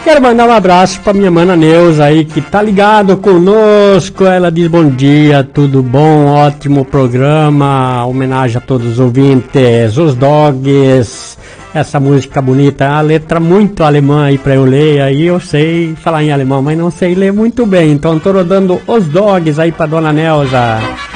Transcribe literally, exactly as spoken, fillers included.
Quero mandar um abraço pra minha mana Neuza aí, que tá ligado conosco. Ela diz bom dia, tudo bom, ótimo programa, homenagem a todos os ouvintes, os dogs, essa música bonita, a letra muito alemã aí pra eu ler, aí eu sei falar em alemão, mas não sei ler muito bem, então tô rodando os dogs aí pra dona Neuza.